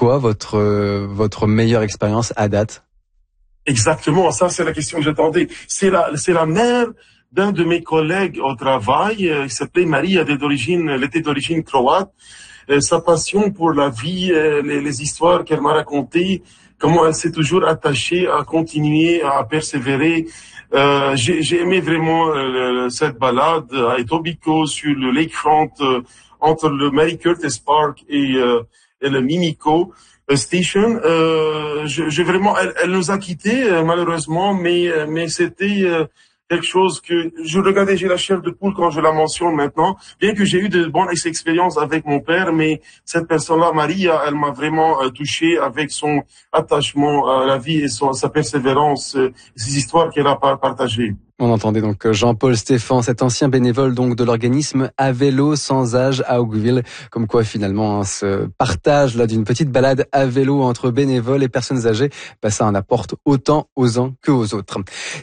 quoi votre meilleure expérience à date? Exactement, ça c'est la question que j'attendais. C'est la mère d'un de mes collègues au travail, il s'appelait Marie, elle était d'origine croate. Sa passion pour la vie, les histoires qu'elle m'a racontées, comment elle s'est toujours attachée à continuer, à persévérer. J'ai aimé vraiment cette balade à Etobicoke sur le lakefront entre le Mary Curtis Park et le Mimico Station. J'ai vraiment, elle nous a quittés malheureusement, mais c'était quelque chose que je regardais, j'ai la chair de poule quand je la mentionne maintenant, bien que j'ai eu de bonnes expériences avec mon père, mais cette personne-là, Maria, elle m'a vraiment touché avec son attachement à la vie et sa persévérance, ces histoires qu'elle a partagées. On entendait donc Jean-Paul Stéphan, cet ancien bénévole donc de l'organisme À vélo sans âge à Oakville. Comme quoi finalement ce partage là d'une petite balade à vélo entre bénévoles et personnes âgées, ça en apporte autant aux uns que aux autres.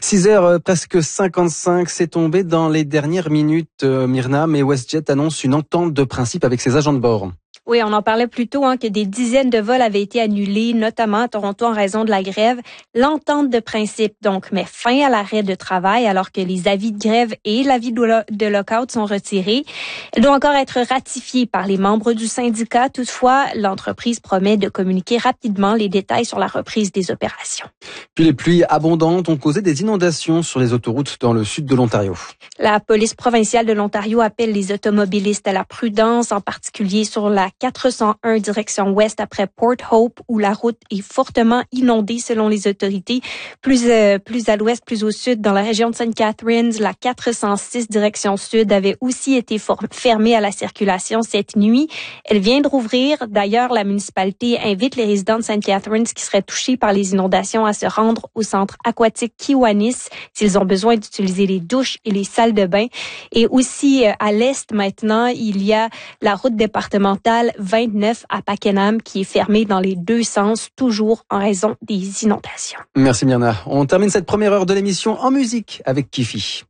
6h presque 55, c'est tombé dans les dernières minutes, Myrna, mais WestJet annonce une entente de principe avec ses agents de bord. Oui, on en parlait plus tôt, que des dizaines de vols avaient été annulés, notamment à Toronto en raison de la grève. L'entente de principe, donc, met fin à l'arrêt de travail alors que les avis de grève et l'avis de lockout sont retirés. Elle doit encore être ratifiée par les membres du syndicat. Toutefois, l'entreprise promet de communiquer rapidement les détails sur la reprise des opérations. Puis les pluies abondantes ont causé des inondations sur les autoroutes dans le sud de l'Ontario. La police provinciale de l'Ontario appelle les automobilistes à la prudence, en particulier sur la 401 direction ouest après Port Hope, où la route est fortement inondée selon les autorités. Plus à l'ouest, plus au sud, dans la région de St. Catharines, la 406 direction sud avait aussi été fermée à la circulation cette nuit. Elle vient de rouvrir. D'ailleurs, la municipalité invite les résidents de St. Catharines qui seraient touchés par les inondations à se rendre au centre aquatique Kiwanis s'ils ont besoin d'utiliser les douches et les salles de bain. Et aussi à l'est maintenant, il y a la route départementale 29 à Pakenham qui est fermée dans les deux sens, toujours en raison des inondations. Merci Myrna. On termine cette première heure de l'émission en musique avec Kifi.